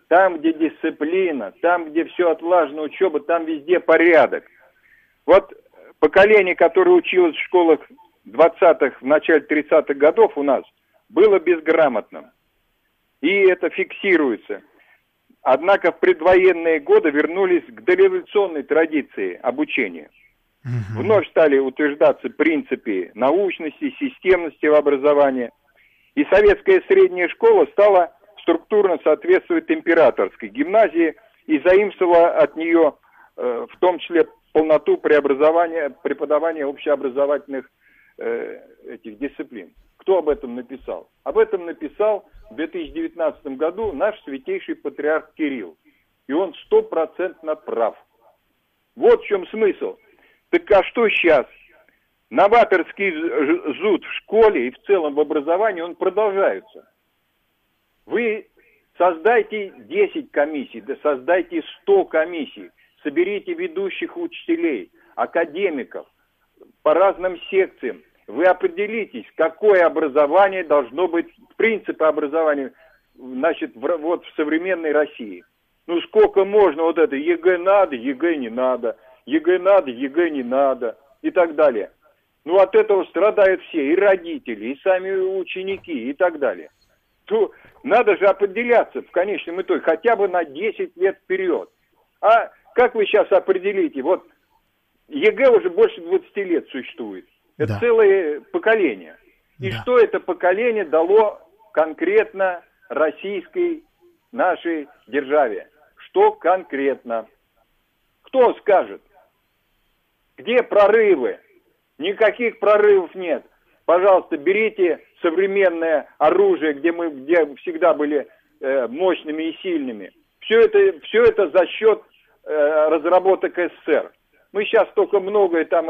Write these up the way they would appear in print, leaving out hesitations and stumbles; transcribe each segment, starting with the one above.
там, где дисциплина, там, где все отлажено, учеба, там везде порядок. Вот поколение, которое училось в школах 20-х, в начале 30-х годов у нас, было безграмотным. И это фиксируется. Однако в предвоенные годы вернулись к дореволюционной традиции обучения. Вновь стали утверждаться принципы научности, системности в образовании. И советская средняя школа стала структурно соответствовать императорской гимназии и заимствовала от нее в том числе полноту преподавания общеобразовательных этих дисциплин. Кто об этом написал? Об этом написал в 2019 году наш святейший патриарх Кирилл. И он 100% прав. Вот в чем смысл. Так а что сейчас? Новаторский зуд в школе и в целом в образовании, он продолжается. Вы создайте 10 комиссий, да создайте 100 комиссий. Соберите ведущих учителей, академиков по разным секциям. Вы определитесь, какое образование должно быть, принципы образования, значит, вот в современной России. Ну сколько можно вот это, ЕГЭ надо, ЕГЭ не надо, ЕГЭ надо, ЕГЭ не надо и так далее. Ну от этого страдают все, и родители, и сами ученики и так далее. То надо же определяться в конечном итоге хотя бы на 10 лет вперед. А как вы сейчас определите? Вот ЕГЭ уже больше 20 лет существует. Это целое поколение. И что это поколение дало конкретно российской нашей державе? Что конкретно? Кто скажет? Где прорывы? Никаких прорывов нет. Пожалуйста, берите современное оружие, где всегда были мощными и сильными. Все это за счет разработок СССР. Мы сейчас только многое там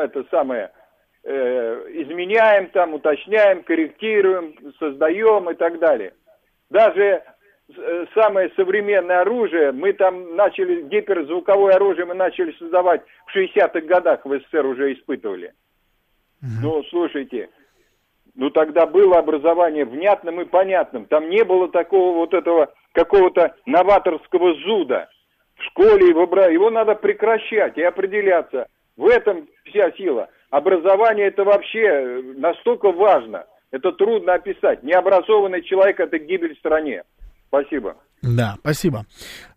изменяем, там уточняем, корректируем, создаем и так далее. Даже самое современное оружие, мы там начали, гиперзвуковое оружие мы начали создавать в 60-х годах, в СССР уже испытывали. Ну, слушайте, тогда было образование внятным и понятным. Там не было такого вот этого какого-то новаторского зуда в школе, его надо прекращать и определяться. В этом вся сила. Образование это вообще настолько важно. Это трудно описать. Необразованный человек — это гибель стране. Спасибо. Да, спасибо.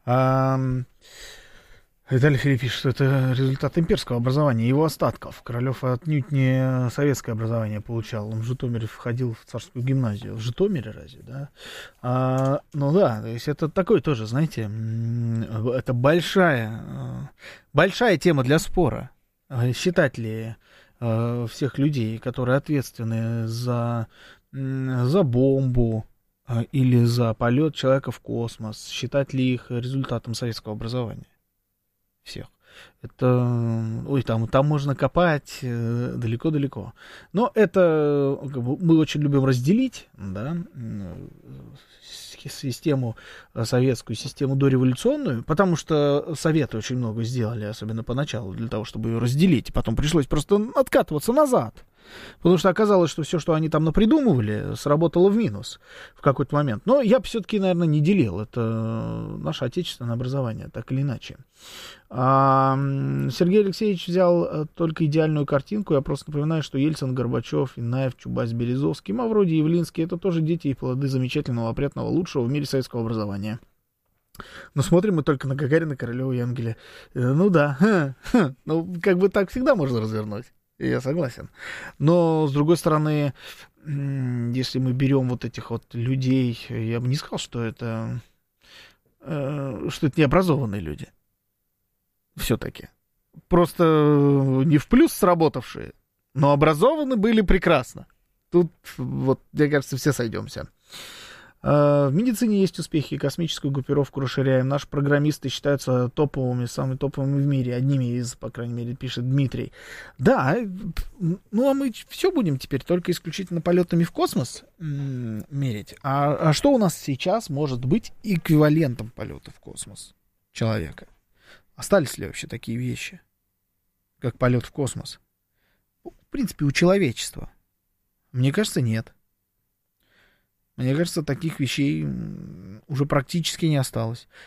Виталий Филипп пишет, что это результат имперского образования, его остатков. Королев отнюдь не советское образование получал. Он в Житомире входил в царскую гимназию. В Житомире разве, да? Ну да, то есть это такой тоже, знаете, это большая тема для спора. Считать ли всех людей, которые ответственны за бомбу или за полет человека в космос, считать ли их результатом советского образования? Всех. Это, там можно копать далеко-далеко. Но это мы очень любим разделить, да, систему советскую, систему дореволюционную, потому что Советы очень много сделали, особенно поначалу, для того, чтобы ее разделить. Потом пришлось просто откатываться назад. Потому что оказалось, что все, что они там напридумывали, сработало в минус в какой-то момент. Но я бы все-таки, наверное, не делил. Это наше отечественное образование, так или иначе. Сергей Алексеевич взял только идеальную картинку. Я просто напоминаю, что Ельцин, Горбачев, Иннаев, Чубайс, Березовский, Мавроди, Явлинский — это тоже дети и плоды замечательного, опрятного, лучшего в мире советского образования. Но смотрим мы только на Гагарина, Королева и Энгеля. Ну да, ну как бы так всегда можно развернуть. Я согласен. Но, с другой стороны, если мы берем вот этих вот людей, я бы не сказал, что это необразованные люди. Все-таки. Просто не в плюс сработавшие, но образованы были прекрасно. Тут, вот, мне кажется, все сойдемся. В медицине есть успехи, космическую группировку расширяем. Наши программисты считаются топовыми, самыми топовыми в мире, одними из, по крайней мере, пишет Дмитрий. Да, ну а мы все будем теперь только исключительно полетами в космос мерить. А что у нас сейчас может быть эквивалентом полета в космос человека? Остались ли вообще такие вещи, как полет в космос? В принципе, у человечества. Мне кажется, нет. Мне кажется, таких вещей уже практически не осталось.